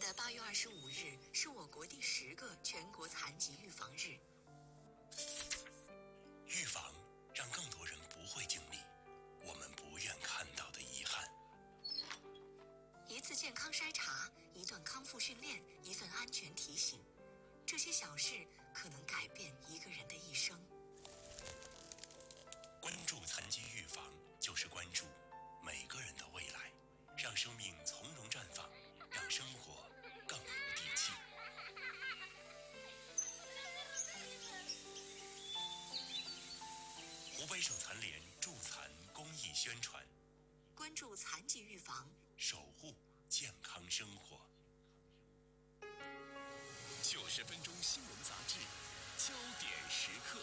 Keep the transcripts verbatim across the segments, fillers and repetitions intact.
的八月二十五日是我国第十个全国残疾预防日。 预防让更多人不会经历我们不愿看到的遗憾。 一次健康筛查，一段康复训练，一份安全提醒，这些小事可能改变一个人的一生。 关注残疾预防，就是关注每个人的未来，让生命从容绽放，让生活更有底气。湖北省残联助残公益宣传， 关注残疾预防， 守护健康生活。 九十分钟新闻杂志，焦点时刻。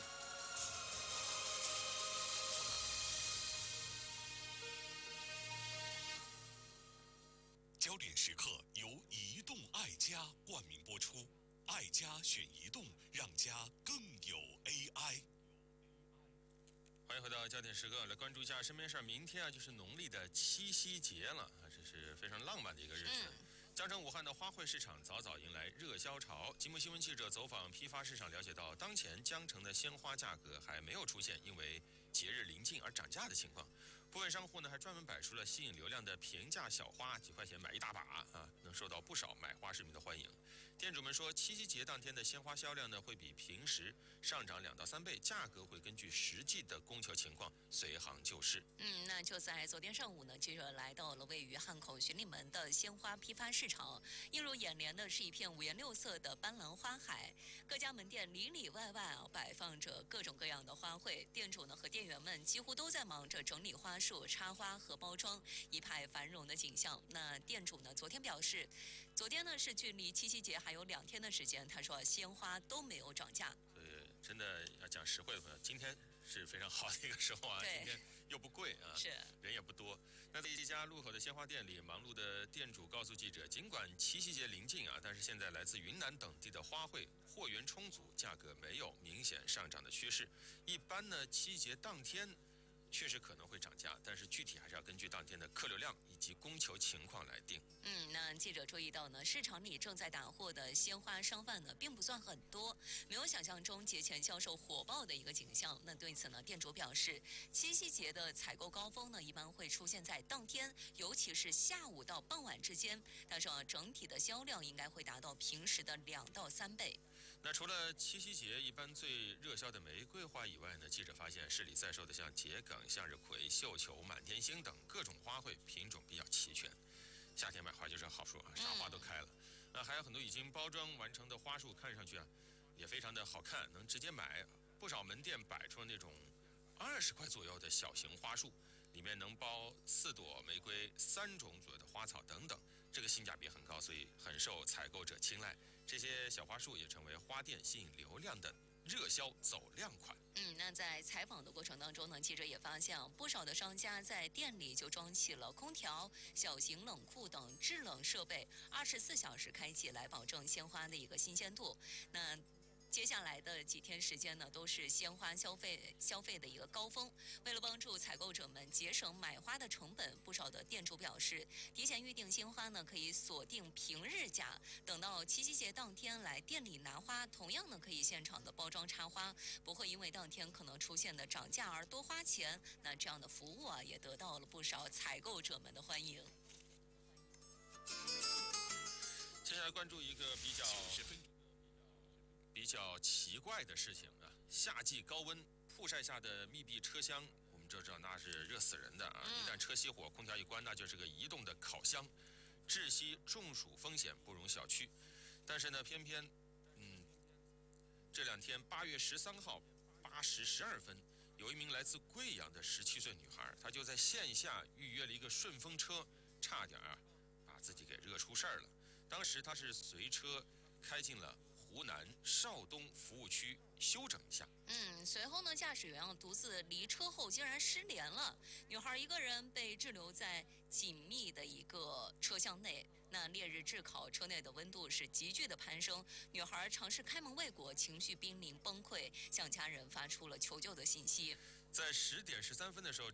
焦点时刻由移动爱家冠名播出，爱家选移动，让家更有 A I。 欢迎回到焦点时刻，来关注一下身边事儿。明天啊，就是农历的七夕节了啊，这是非常浪漫的一个日子。嗯、江城武汉的花卉市场早早迎来热销潮。吉木新闻记者走访批发市场，了解到，当前江城的鲜花价格还没有出现因为节日临近而涨价的情况。部分商户呢还专门摆出了吸引流量的平价小花，几块钱买一大把啊，能受到不少买花市民的欢迎。店主们说，七夕节当天的鲜花销量呢会比平时上涨两到三倍，价格会根据实际的供求情况随行就市。 嗯，那就在昨天上午呢，记者来到了位于汉口巡礼门的鲜花批发市场，映入眼帘的是一片五颜六色的斑斓花海，各家门店里里外外啊摆放着各种各样的花卉，店主呢和店员们几乎都在忙着整理花束、插花和包装，一派繁荣的景象。那店主呢昨天表示，昨天呢是距离七夕节还有两天的时间，他说鲜花都没有涨价。 呃，真的要讲实惠的朋友，今天是非常好的一个时候啊，今天又不贵啊， 是人也不多。那在一家路口的鲜花店里，忙碌的店主告诉记者，尽管七夕节临近啊，但是现在来自云南等地的花卉货源充足，价格没有明显上涨的趋势。一般呢，七夕节当天确实可能会涨价，但是具体还是要根据当天的客流量以及供求情况来定。 嗯，那记者注意到呢，市场里正在打货的鲜花商贩呢，并不算很多，没有想象中节前销售火爆的一个景象。那对此呢，店主表示，七夕节的采购高峰呢，一般会出现在当天，尤其是下午到傍晚之间。但是啊，整体的销量应该会达到平时的两到三倍。 那除了七夕节一般最热销的玫瑰花以外呢，记者发现市里在售的像桔梗、向日葵、绣球、满天星等各种花卉品种比较齐全。夏天买花就是好处啊，啥花都开了。那、嗯、还有很多已经包装完成的花束，看上去啊也非常的好看，能直接买。不少门店摆出了那种二十块左右的小型花束，里面能包四朵玫瑰、三种左右的花草等等，这个性价比很高，所以很受采购者青睐。这些小花束也成为花店吸引流量的热销走量款。 嗯，那在采访的过程当中呢，记者也发现不少的商家在店里就装起了空调、小型冷库等制冷设备，二十四小时开启，来保证鲜花的一个新鲜度。那接下来的几天时间呢，都是鲜花消费消费的一个高峰。为了帮助采购者们节省买花的成本，不少的店主表示，提前预定鲜花呢，可以锁定平日价，等到七夕节当天来店里拿花，同样呢可以现场的包装插花，不会因为当天可能出现的涨价而多花钱。那这样的服务啊，也得到了不少采购者们的欢迎。 接下来关注一个比较比较奇怪的事情啊，夏季高温曝晒下的密闭车厢，我们就知道那是热死人的啊！嗯、一旦车熄火，空调一关，那就是个移动的烤箱，窒息中暑风险不容小觑。但是呢，偏偏，嗯，这两天八月十三号八时十二分，有一名来自贵阳的十七岁女孩，她就在线下预约了一个顺风车，差点啊把自己给热出事儿了。当时她是随车开进了湖南邵东服务区休整一下。 嗯，随后呢，驾驶员啊独自离车后竟然失联了，女孩一个人被滞留在紧密的一个车厢内。那烈日炙烤，车内的温度是急剧的攀升，女孩尝试开门未果，情绪濒临崩溃，向家人发出了求救的信息。 在十点十三分的时候，